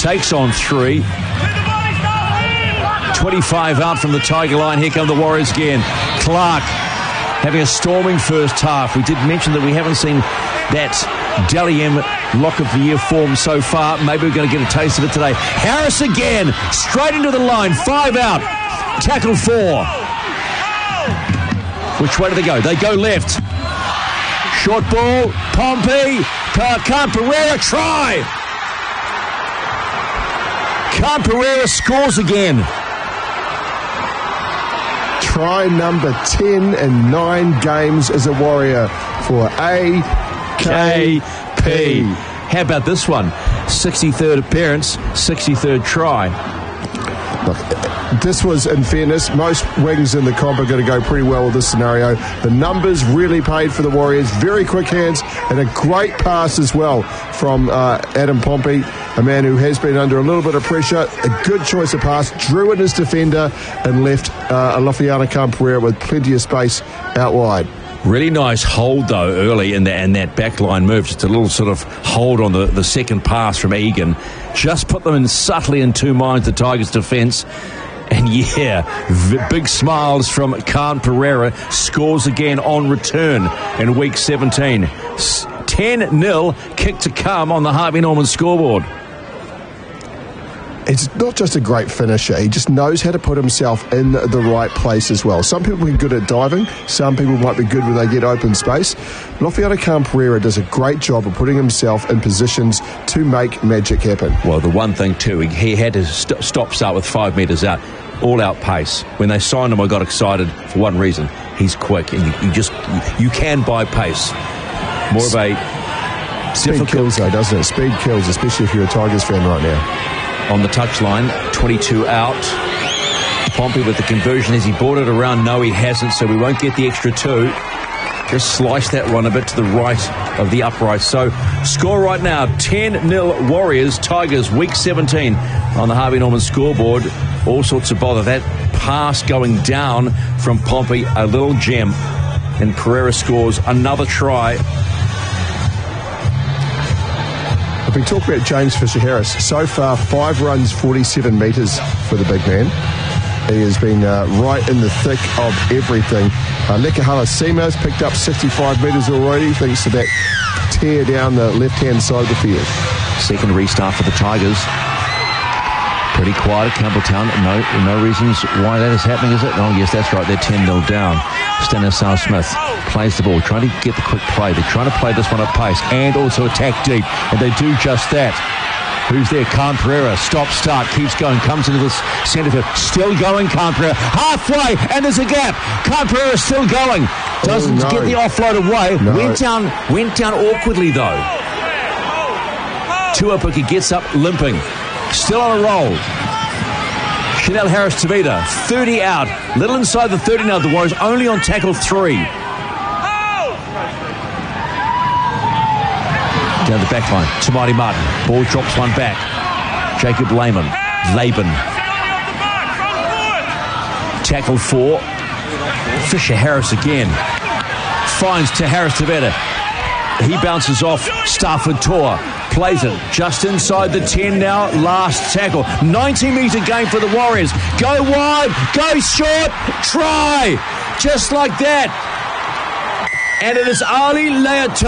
takes on 3. 25 out from the Tiger line. Here come the Warriors again. Clark having a storming first half. We did mention that we haven't seen that Dally M lock of the year form so far. Maybe we're going to get a taste of it today. Harris again, straight into the line. 5 out. Tackle 4. Which way do they go? They go left. Short ball. Pompey. Khan Pereira, try. Khan Pereira scores again. Try number 10 in 9 games as a Warrior for AKP. How about this one? 63rd appearance, 63rd try. Look, this was, in fairness, most wings in the comp are going to go pretty well with this scenario. The numbers really paid for the Warriors. Very quick hands and a great pass as well from Adam Pompey, a man who has been under a little bit of pressure. A good choice of pass. Drew in his defender and left Alofiana Khan Pereira with plenty of space out wide. Really nice hold, though, early in that backline move. Just a little sort of hold on the second pass from Egan. Just put them in subtly in 2 minds, the Tigers' defence. And yeah, big smiles from Khan Pereira. Scores again on return in week 17. 10-0 kick to come on the Harvey Norman scoreboard. It's not just a great finisher, he just knows how to put himself in the right place as well. Some people are good at diving, some people might be good when they get open space. Alofiana Khan Pereira does a great job of putting himself in positions to make magic happen. Well, the one thing too, he had to start with 5 metres out, all out pace. When they signed him, I got excited for one reason. He's quick, and you can buy pace. More of a speed kills though, doesn't it? Speed kills, especially if you're a Tigers fan right now. On the touchline, 22 out. Pompey with the conversion. Has he brought it around? No, he hasn't, so we won't get the extra 2. Just slice that one a bit to the right of the upright. So, score right now, 10-0 Warriors, Tigers, week 17 on the Harvey Norman scoreboard. All sorts of bother. That pass going down from Pompey, a little gem. And Pereira scores another try. If we talk about James Fisher-Harris, so far 5 runs, 47 metres for the big man. He has been right in the thick of everything. Lekahala Sema has picked up 65 metres already, thanks to that tear down the left-hand side of the field. Second restart for the Tigers. Pretty quiet at Campbelltown. No reasons why that is happening, is it? Oh, yes, that's right. They're 10-0 down. Stanislaw Smith plays the ball, trying to get the quick play. They're trying to play this one at pace and also attack deep, and they do just that. Who's there? Khan Pereira. Stop-start. Keeps going. Comes into the centre field. Still going, Khan Pereira. Halfway, and there's a gap. Khan Pereira still going. Doesn't get the offload away. No. Went down awkwardly, though. Tuapiki gets up limping. Still on a roll. Chanel Harris-Tavita, 30 out. Little inside the 30 now. The Warriors only on tackle 3. Down the back line. Tamati Martin. Ball drops one back. Jacob Laban. Tackle 4. Fisher-Harris again. Finds to Harris-Tavita. He bounces off Stafford Tor. Plays it just inside the 10 now. Last tackle. 90-metre game for the Warriors. Go wide. Go short. Try. Just like that. And it is Ali Leotar.